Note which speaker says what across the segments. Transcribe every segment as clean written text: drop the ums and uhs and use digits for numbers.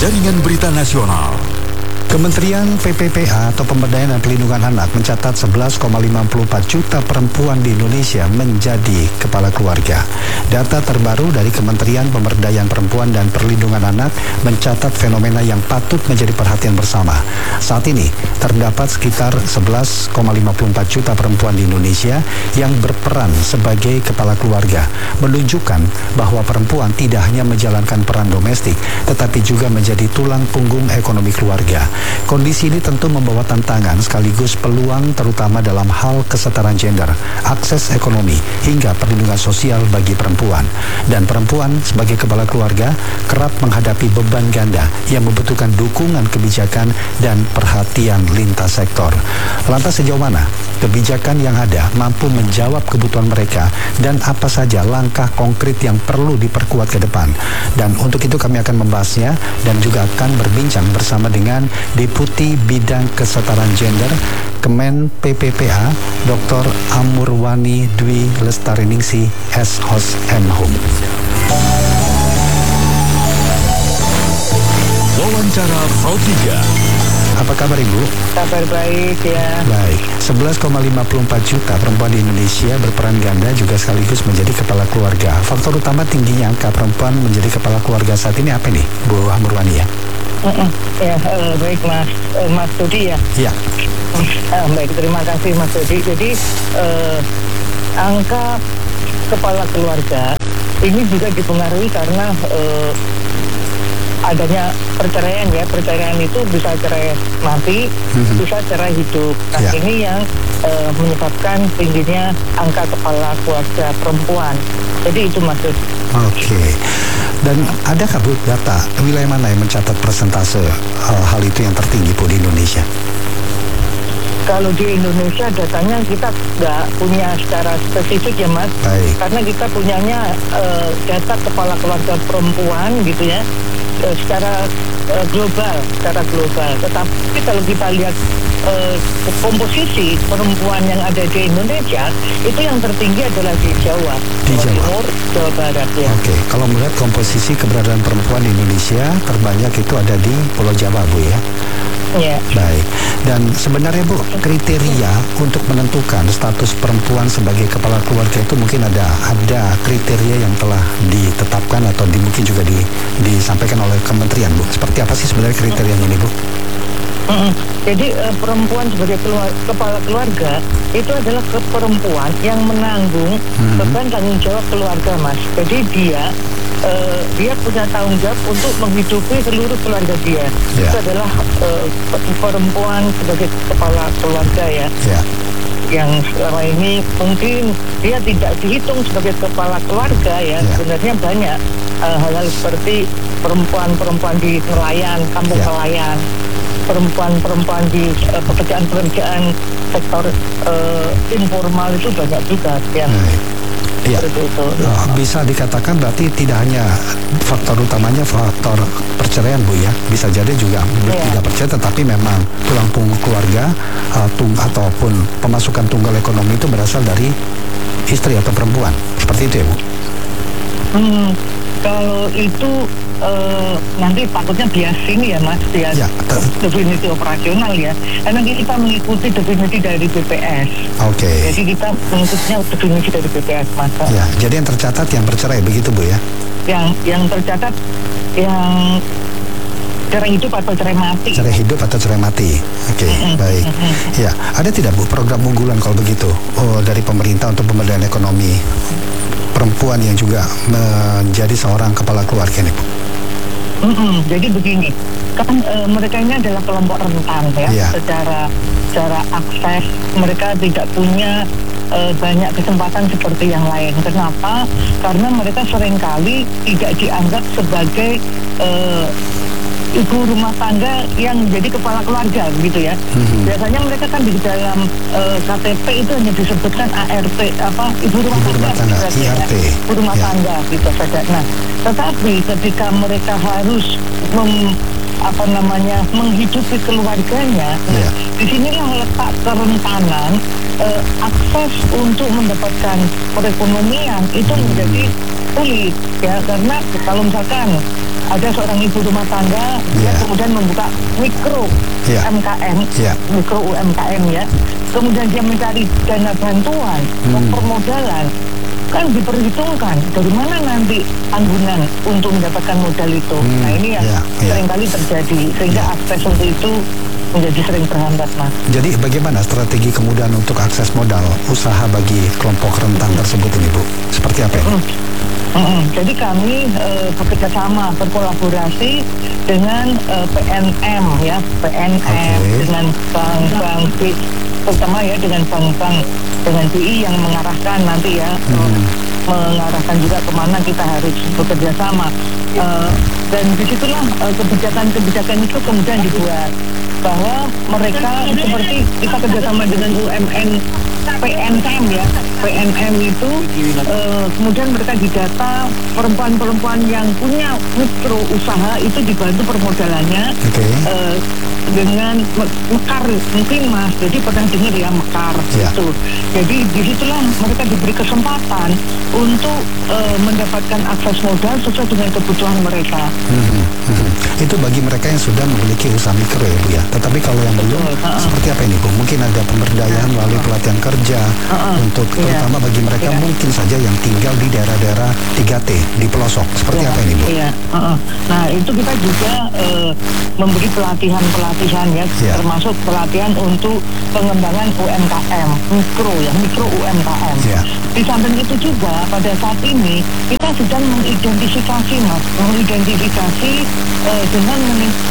Speaker 1: Jaringan Berita Nasional.
Speaker 2: Kementerian PPPA atau Pemberdayaan dan Pelindungan Anak mencatat 11,54 juta perempuan di Indonesia menjadi kepala keluarga. Data terbaru dari Kementerian Pemberdayaan Perempuan dan Perlindungan Anak mencatat fenomena yang patut menjadi perhatian bersama. Saat ini terdapat sekitar 11,54 juta perempuan di Indonesia yang berperan sebagai kepala keluarga, menunjukkan bahwa perempuan tidak hanya menjalankan peran domestik, tetapi juga menjadi tulang punggung ekonomi keluarga. Kondisi ini tentu membawa tantangan sekaligus peluang terutama dalam hal kesetaraan gender, akses ekonomi, hingga perlindungan sosial bagi perempuan. Dan perempuan sebagai kepala keluarga kerap menghadapi beban ganda yang membutuhkan dukungan kebijakan dan perhatian lintas sektor. Lantas sejauh mana kebijakan yang ada mampu menjawab kebutuhan mereka dan apa saja langkah konkret yang perlu diperkuat ke depan? Dan untuk itu kami akan membahasnya dan juga akan berbincang bersama dengan Deputi Bidang Kesetaraan Gender Kemen PPPA Dr. Amurwani Dwi Lestariningsih S.Hos M.Hum.
Speaker 1: Wawancara Pro 3.
Speaker 2: Apa kabar Ibu?
Speaker 3: Kabar baik ya.
Speaker 2: Baik, 11,54 juta perempuan di Indonesia berperan ganda juga sekaligus menjadi kepala keluarga. Faktor utama tingginya angka perempuan menjadi kepala keluarga saat ini apa nih, Bu Amurwani ya?
Speaker 3: Baik Mas Dodi ya.
Speaker 2: Iya.
Speaker 3: Baik, terima kasih Mas Dodi. Jadi angka kepala keluarga ini juga dipengaruhi karena adanya perceraian ya. Perceraian itu bisa cerai mati, bisa cerai hidup. Nah ini yang menyebabkan tingginya angka kepala keluarga perempuan. Jadi itu maksud.
Speaker 2: Oke. Dan adakah Bu data wilayah mana yang mencatat persentase hal itu yang tertinggi Bu di Indonesia?
Speaker 3: Kalau di Indonesia datanya kita nggak punya secara spesifik ya Mas.
Speaker 2: Baik.
Speaker 3: Karena kita punyanya data kepala keluarga perempuan gitu ya. Secara global. Tetapi kalau kita lihat komposisi perempuan yang ada di Indonesia, itu yang tertinggi adalah di Jawa, Timur, Jawa Barat ya.
Speaker 2: Oke, kalau melihat komposisi keberadaan perempuan di Indonesia, terbanyak itu ada di Pulau Jawa Bu ya.
Speaker 3: Ya.
Speaker 2: Baik. Dan sebenarnya Bu, kriteria untuk menentukan status perempuan sebagai kepala keluarga itu mungkin ada kriteria yang telah ditetapkan atau mungkin juga disampaikan oleh kementerian Bu. Seperti apa sih sebenarnya kriterianya ini Bu?
Speaker 3: Jadi perempuan sebagai kepala keluarga itu adalah perempuan yang menanggung beban tanggung jawab keluarga Mas. Jadi dia punya tanggung jawab untuk menghidupi seluruh keluarga dia. Itu adalah perempuan sebagai kepala keluarga ya. Yang selama ini mungkin dia tidak dihitung sebagai kepala keluarga ya. Sebenarnya banyak hal-hal seperti perempuan-perempuan di nelayan, kampung nelayan, perempuan-perempuan di pekerjaan-pekerjaan sektor informal itu banyak juga ya.
Speaker 2: Iya. Bisa dikatakan berarti tidak hanya faktor utamanya faktor perceraian Bu ya. Bisa jadi juga tidak percaya tetapi memang tulang punggung keluarga ataupun pemasukan tunggal ekonomi itu berasal dari istri atau perempuan. Seperti itu ya Bu?
Speaker 3: Kalau itu nanti takutnya bias ini ya Mas, bias definisi operasional ya. Karena kita mengikuti definisi dari BPS.
Speaker 2: Oke.
Speaker 3: Jadi kita mengikutinya definisi dari BPS Mas.
Speaker 2: Ya, jadi yang tercatat yang bercerai begitu Bu ya?
Speaker 3: Yang tercatat yang cerai hidup atau cerai mati.
Speaker 2: Cerai hidup atau cerai mati. Oke, baik. Ya, ada tidak Bu program unggulan kalau begitu dari pemerintah untuk pemberdayaan ekonomi perempuan yang juga menjadi seorang kepala keluarga nih Bu?
Speaker 3: Jadi begini, kan mereka ini adalah kelompok rentan ya. Secara akses mereka tidak punya banyak kesempatan seperti yang lain. Kenapa? Karena mereka seringkali tidak dianggap sebagai ibu rumah tangga yang jadi kepala keluarga begitu ya. Biasanya mereka kan di dalam KTP itu hanya disebutkan ART ibu rumah tangga
Speaker 2: IRT.
Speaker 3: Ibu rumah tangga gitu saja. Nah, tetapi ketika mereka harus menghidupi keluarganya, disinilah letak kerentanan akses untuk mendapatkan perekonomian itu menjadi sulit ya, karena kalau misalkan ada seorang ibu rumah tangga
Speaker 2: Ya.
Speaker 3: yang kemudian membuka mikro
Speaker 2: Ya.
Speaker 3: UMKM,
Speaker 2: Ya.
Speaker 3: mikro UMKM ya. Kemudian dia mencari dana bantuan, permodalan, kan diperhitungkan dari mana nanti tanggungan untuk mendapatkan modal itu. Nah ini yang
Speaker 2: Ya.
Speaker 3: seringkali terjadi sehingga akses untuk itu menjadi sering terhambat, Mas.
Speaker 2: Jadi bagaimana strategi kemudahan untuk akses modal usaha bagi kelompok rentan tersebut ini, Bu? Seperti apa ini?
Speaker 3: Jadi kami bekerja sama, berkolaborasi dengan PNM ya, PNM
Speaker 2: Oke.
Speaker 3: dengan bank-bank terutama ya dengan bank-bank dengan BI yang mengarahkan nanti ya, mengarahkan juga kemana kita harus bekerja sama. Dan disitulah kebijakan-kebijakan itu kemudian dibuat bahwa mereka seperti kita kerjasama dengan UMN PNM ya, PNM itu kemudian mereka didata perempuan-perempuan yang punya mikro usaha itu dibantu permodalannya.
Speaker 2: Oke.
Speaker 3: Dengan mekar mungkin Mas, jadi pernah dengar ya mekar
Speaker 2: Ya.
Speaker 3: itu. Jadi disitulah mereka diberi kesempatan untuk mendapatkan akses modal sesuai dengan kebutuhan mereka.
Speaker 2: Itu bagi mereka yang sudah memiliki usaha mikro ya, Bu ya. Tetapi kalau yang belum, seperti apa ini, Bu? Mungkin ada pemberdayaan melalui pelatihan kerja untuk terutama bagi mereka mungkin saja yang tinggal di daerah-daerah 3T di pelosok. Seperti apa ini, Bu?
Speaker 3: Iya. Nah itu kita juga memberi pelatihan ya, termasuk pelatihan untuk pengembangan UMKM mikro ya, mikro UMKM.
Speaker 2: Ya.
Speaker 3: Di samping itu juga pada saat ini kita sedang mengidentifikasi Mas, mengidentifikasi dengan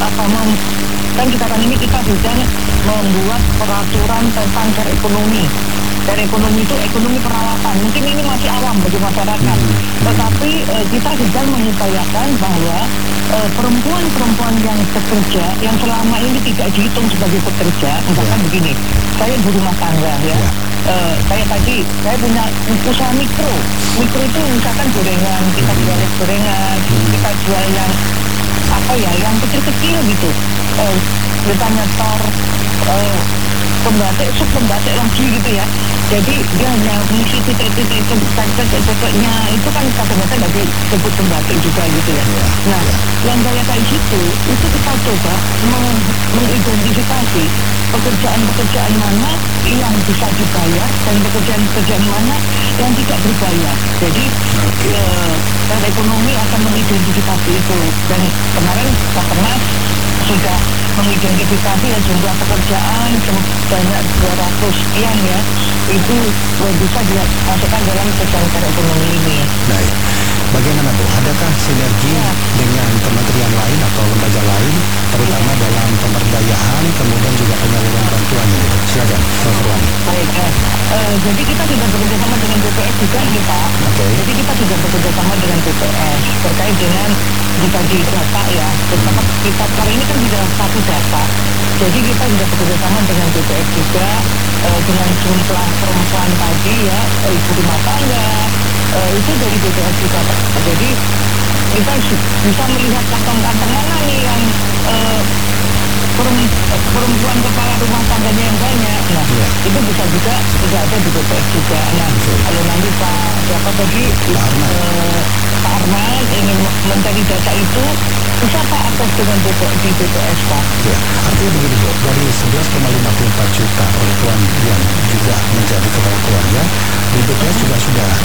Speaker 3: kan ini kita sedang membuat peraturan tentang share ekonomi. Share ekonomi itu ekonomi perawatan. Mungkin ini masih awam bagi masyarakat. Tetapi kita sedang mengupayakan bahwa perempuan-perempuan yang bekerja, yang selama ini tidak dihitung sebagai pekerja, misalkan begini, saya ibu rumah tangga ya. Saya punya usaha mikro itu misalkan gorengan, kita jual gorengan, kita jual yang yang kecil-kecil gitu, kita nyetor sup pembatik lagi gitu ya. Jadi dia hanya mengisi titik-titik-titiknya itu kan kadang-kadang nggak disebut pembatik juga gitu ya. Nah, yang kayak gitu itu kita coba mengidentifikasi pekerjaan-pekerjaan mana yang bisa dibayar dan pekerjaan-pekerjaan mana yang tidak berbayar. Jadi dan ekonomi akan mengidentifikasi itu. Dan kemarin Bapenas sudah mengidentifikasi ya jumlah pekerjaan sebanyak 200 sekian ya, itu bisa dimasukkan dalam kegiatan ekonomi ini.
Speaker 2: Baik. Bagaimana, Bu? Adakah sinergi dengan kementerian lain atau lembaga lain, terutama dalam pemberdayaan, kemudian juga penyaluran bantuan ini, Bu? Silakan, Dr. Wani.
Speaker 3: Baik, jadi kita sudah bekerja sama dengan BPS juga nih Pak. Jadi kita sudah bekerja sama dengan BPS terkait dengan dibagi data ya. Terutama kita kali ini kan sudah satu data. Jadi kita sudah bekerja sama dengan BPS juga dengan jumlah perempuan tadi ya, ibu rumah tangga, itu dari BPS juga. Jadi kita bisa melihat kantong-kantong mana nih yang perempuan kepala rumah tangganya yang banyak. Nah, itu bisa juga tidak ada di BPS juga. Nah, kalau nanti Pak Arman ingin mencari data itu, bisa Pak akses dengan di BPS Pak.
Speaker 2: Ya, artinya begini, Bu, dari 11,54 juta perempuan yang juga menjadi kepala keluarga, di BPS juga sudah